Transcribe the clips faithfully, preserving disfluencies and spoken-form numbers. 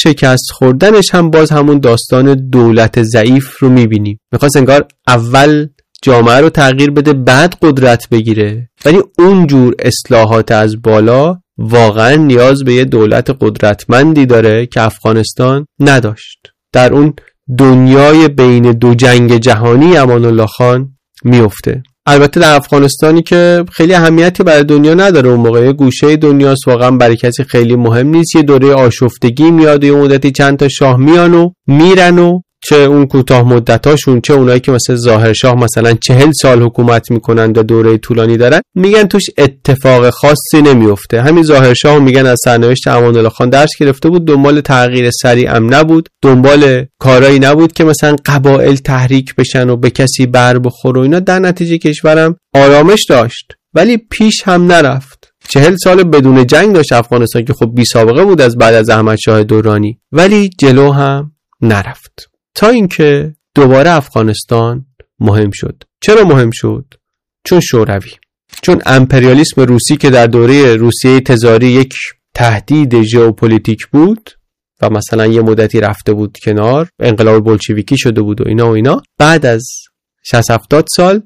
شکست خوردنش هم باز همون داستان دولت ضعیف رو میبینیم. میخواست انگار اول جامعه رو تغییر بده بعد قدرت بگیره، ولی اونجور اصلاحات از بالا واقعا نیاز به یه دولت قدرتمندی داره که افغانستان نداشت. در اون دنیای بین دو جنگ جهانی امان الله خان میفته. البته در افغانستانی که خیلی اهمیتی برای دنیا نداره، اون موقع گوشه دنیاست، واقعا برای کسی خیلی مهم نیست. یه دوره آشفتگی میاد، یه مدتی چند تا شاه میان و میرن و چه اون کوتاه مدتاشون چه اونایی که مثلا ظاهرشاه مثلا چهل سال حکومت میکنن و دوره طولانی دارن، میگن توش اتفاق خاصی نمیفته. همین ظاهرشاه میگن از سرنوشت امان الله خان درس گرفته بود، دنبال تغییر سریع هم نبود، دنبال کارایی نبود که مثلا قبایل تحریک بشن و به کسی بر بخوره و اینا. در نتیجه کشورم آرامش داشت ولی پیش هم نرفت. چهل سال بدون جنگ داشت افغانستان که خب بی سابقه بود از بعد از احمد شاه درانی، ولی جلو هم نرفت تا اینکه دوباره افغانستان مهم شد. چرا مهم شد؟ چون شوروی، چون امپریالیسم روسی که در دوره روسیه تزاری یک تهدید ژئوپلیتیک بود و مثلا یه مدتی رفته بود کنار، انقلاب بولشویکی شده بود و اینا و اینا، بعد از شصت هفتاد سال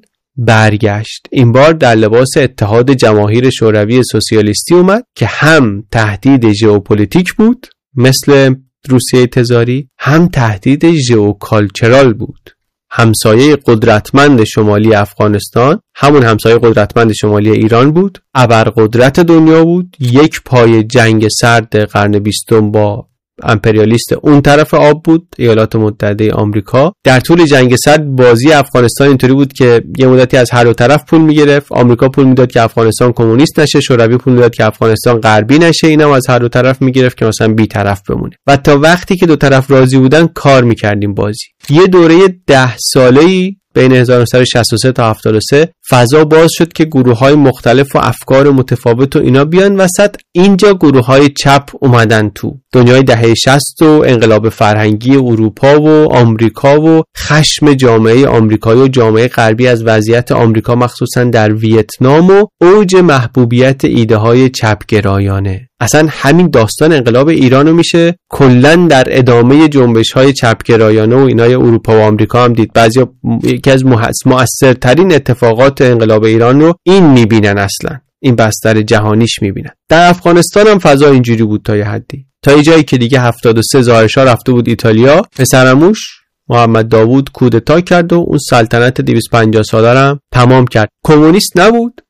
برگشت. این بار در لباس اتحاد جماهیر شوروی سوسیالیستی اومد که هم تهدید ژئوپلیتیک بود مثل روسیه تزاری، هم تهدید ژئوکالچرال بود. همسایه قدرتمند شمالی افغانستان همون همسایه قدرتمند شمالی ایران بود، ابرقدرت دنیا بود، یک پای جنگ سرد قرن بیستم با امپریالیست اون طرف آب بود، ایالات متحده آمریکا. در طول جنگ سرد بازی افغانستان اینطوری بود که یه مدتی از هر دو طرف پول میگرفت. آمریکا پول میداد که افغانستان کمونیست نشه، شوروی پول میداد که افغانستان غربی نشه، اینم از هر دو طرف میگرفت که مثلا بی طرف بمونه. و تا وقتی که دو طرف راضی بودن کار میکردیم بازی. یه دوره ده ساله‌ای بین هزار و نهصد و شصت و سه تا هفتاد و سه فضا باز شد که گروه‌های مختلف و افکار متفاوت و اینا بیان وسط. اینجا گروه‌های چپ اومدن تو. دنیای دهه شصت و انقلاب فرهنگی اروپا و آمریکا و خشم جامعه آمریکایی و جامعه غربی از وضعیت آمریکا مخصوصا در ویتنام و اوج محبوبیت ایده‌های چپگرایانه. اصلا همین داستان انقلاب ایرانو میشه کلن در ادامه جنبش‌های چپگرایانه و اینای اروپا و آمریکا هم دید. بعضیا یکی از مؤثرترین اتفاقات انقلاب ایران رو این میبینن، اصلا این بستر جهانیش میبینن. در افغانستان هم فضا اینجوری بود تا یه حدی، تا یه جایی که دیگه هفتاد و سه ظاهرشاه رفته بود ایتالیا، پسرعموش محمد داوود کودتا کرد و اون سلطنت دویست و پنجاه ساله رو هم تمام کرد. کمونیست نبود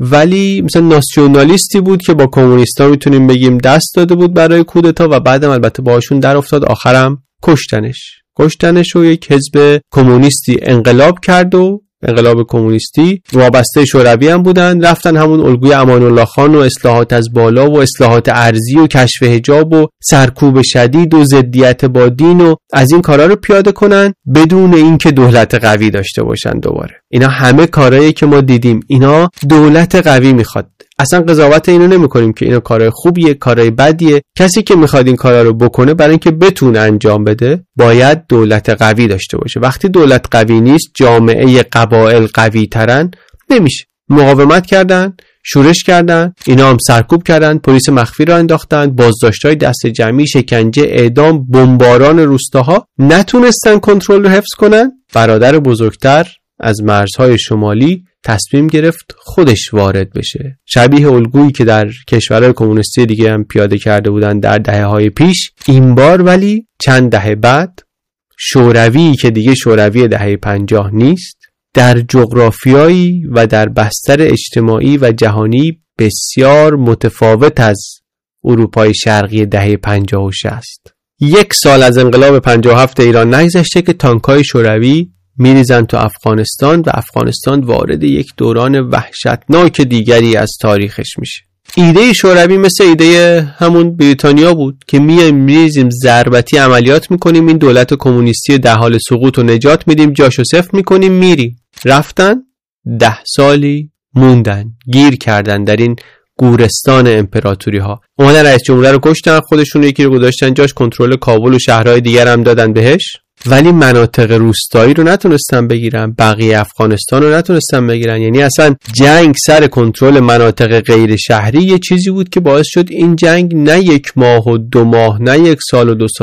ولی مثلا ناسیونالیستی بود که با کمونیستا میتونیم بگیم دست داده بود برای کودتا و بعدم البته باهاشون در افتاد، آخرم کشتنش کشتنش و یک حزب کمونیستی انقلاب کرد و انقلاب کمونیستی وابسته شوروی هم بودن، رفتن همون الگوی امان الله خان و اصلاحات از بالا و اصلاحات ارضی و کشف حجاب و سرکوب شدید و ضدیت با دین و از این کارا رو پیاده کنن بدون اینکه دولت قوی داشته باشن. دوباره اینا همه کارهایی که ما دیدیم اینا دولت قوی میخواد. اصلا قضاوت اینو نمی‌کنیم که اینا کارهای خوبیه کارهای بدیه. کسی که میخواد این کارا رو بکنه برای اینکه بتونه انجام بده باید دولت قوی داشته باشه. وقتی دولت قوی نیست، جامعه قبایل قوی ترن، نمیشه. مقاومت کردن، شورش کردن، اینا هم سرکوب کردن، پلیس مخفی را انداختن، بازداشت‌های دست جمعی، شکنجه، اعدام، بمباران روستاها، نتونستن کنترل رو حفظ کنن. برادر بزرگتر از مرزهای شمالی تصمیم گرفت خودش وارد بشه، شبیه الگویی که در کشورهای کمونیستی دیگه هم پیاده کرده بودن در دهه‌های پیش. این بار ولی چند دهه بعد شوروی که دیگه شوروی دهه پنجاه نیست، در جغرافیایی و در بستر اجتماعی و جهانی بسیار متفاوت از اروپای شرقی دهه پنجاه و شصت. یک سال از انقلاب پنجاه و هفت ایران نگذشته که تانک‌های شوروی میریزن تو افغانستان و افغانستان وارد یک دوران وحشتناک دیگری از تاریخش میشه. ایده شوروی مثل ایده همون بریتانیا بود که میایم میریزیم ضربتی عملیات میکنیم، این دولت کمونیستی در حال سقوط رو نجات میدیم، جاشو صفر میکنیم، میریم. رفتن ده سالی موندن، گیر کردن در این گورستان امپراتوری ها. اومدن رئیس جمهور رو کشتن، خودشون یکی رو گذاشتن جاش، کنترل کابل و شهرهای دیگر هم دادن بهش، ولی مناطق روستایی رو نتونستن بگیرن، بقیه افغانستان رو نتونستن بگیرن. یعنی اصلا جنگ سر کنترل مناطق غیر شهری یه چیزی بود که باعث شد این جنگ نه یک ماه و دو ماه، نه یک سال و دو سال